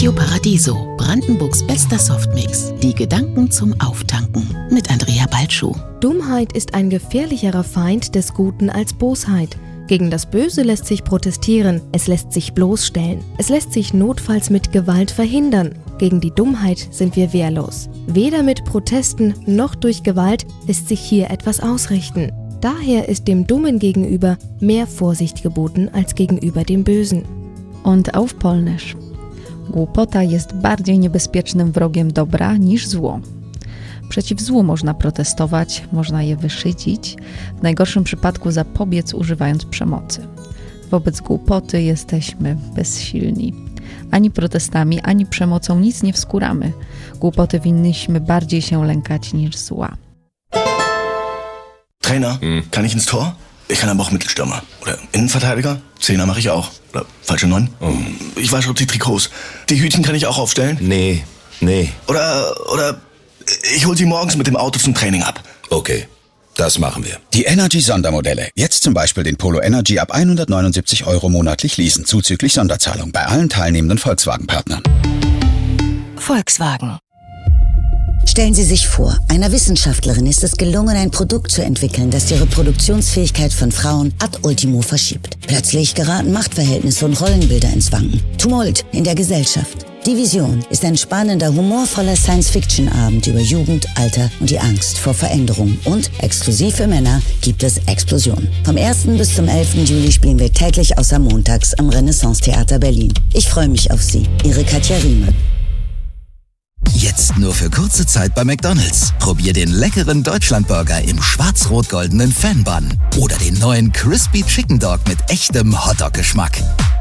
Radio Paradiso, Brandenburgs bester Softmix. Die Gedanken zum Auftanken mit Andrea Balschuh. Dummheit ist ein gefährlicherer Feind des Guten als Bosheit. Gegen das Böse lässt sich protestieren, es lässt sich bloßstellen. Es lässt sich notfalls mit Gewalt verhindern. Gegen die Dummheit sind wir wehrlos. Weder mit Protesten noch durch Gewalt lässt sich hier etwas ausrichten. Daher ist dem Dummen gegenüber mehr Vorsicht geboten als gegenüber dem Bösen. Und auf Polnisch. Głupota jest bardziej niebezpiecznym wrogiem dobra niż zło. Przeciw złu można protestować, można je wyszydzić, w najgorszym przypadku zapobiec używając przemocy. Wobec głupoty jesteśmy bezsilni. Ani protestami, ani przemocą nic nie wskuramy. Głupoty winniśmy bardziej się lękać niż zła. Trainer, kann ich ins Tor? Ich kann aber auch Mittelstürmer. Oder Innenverteidiger? Zehner mache ich auch. Oder falsche 9? Ich wasche auch die Trikots. Die Hütchen kann ich auch aufstellen? Nee. Oder ich hol sie morgens mit dem Auto zum Training ab. Okay, das machen wir. Die Energy-Sondermodelle. Jetzt zum Beispiel den Polo Energy ab 179 € monatlich leasen, zuzüglich Sonderzahlung bei allen teilnehmenden Volkswagen-Partnern. Volkswagen. Stellen Sie sich vor, einer Wissenschaftlerin ist es gelungen, ein Produkt zu entwickeln, das die Reproduktionsfähigkeit von Frauen ad ultimo verschiebt. Plötzlich geraten Machtverhältnisse und Rollenbilder ins Wanken. Tumult in der Gesellschaft. Die Vision ist ein spannender, humorvoller Science-Fiction-Abend über Jugend, Alter und die Angst vor Veränderung. Und exklusiv für Männer gibt es Explosion. Vom 1. bis zum 11. Juli spielen wir täglich außer montags am Renaissance-Theater Berlin. Ich freue mich auf Sie. Ihre Katja Riemann. Jetzt nur für kurze Zeit bei McDonald's. Probier den leckeren Deutschlandburger im schwarz-rot-goldenen Fan-Bun. Oder den neuen Crispy Chicken Dog mit echtem Hotdog-Geschmack.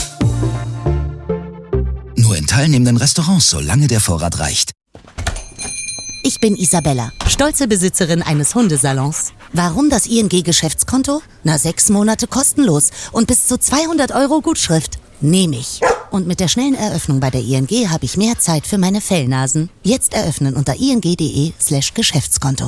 Nur in teilnehmenden Restaurants, solange der Vorrat reicht. Ich bin Isabella, stolze Besitzerin eines Hundesalons. Warum das ING-Geschäftskonto? 6 Monate kostenlos und bis zu 200 € Gutschrift. Nehme ich. Und mit der schnellen Eröffnung bei der ING habe ich mehr Zeit für meine Fellnasen. Jetzt eröffnen unter ing.de/Geschäftskonto.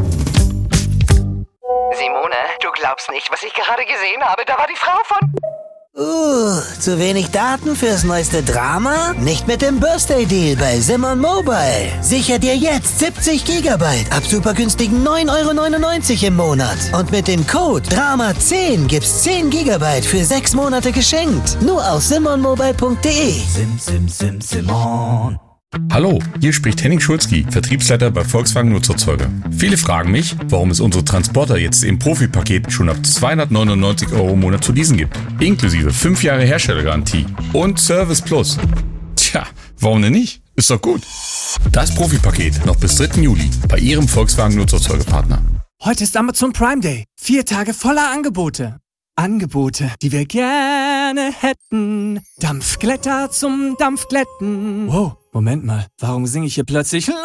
Simone, du glaubst nicht, was ich gerade gesehen habe. Da war die Frau von... Zu wenig Daten fürs neueste Drama? Nicht mit dem Birthday Deal bei Simon Mobile. Sicher dir jetzt 70 GB ab super günstigen 9,99 € im Monat. Und mit dem Code DRAMA10 gibt's 10 GB für 6 Monate geschenkt. Nur auf simonmobile.de. Simon. Hallo, hier spricht Henning Schulzki, Vertriebsleiter bei Volkswagen Nutzerzeuger. Viele fragen mich, warum es unsere Transporter jetzt im Profipaket schon ab 299 € im Monat zu leasen gibt. Inklusive 5 Jahre Herstellergarantie und Service Plus. Tja, warum denn nicht? Ist doch gut. Das Profipaket noch bis 3. Juli bei Ihrem Volkswagen Nutzerzeugerpartner. Heute ist Amazon Prime Day. 4 Tage voller Angebote. Angebote, die wir gerne hätten. Dampfglätter zum Dampfglätten. Wow, Moment mal, warum singe ich hier plötzlich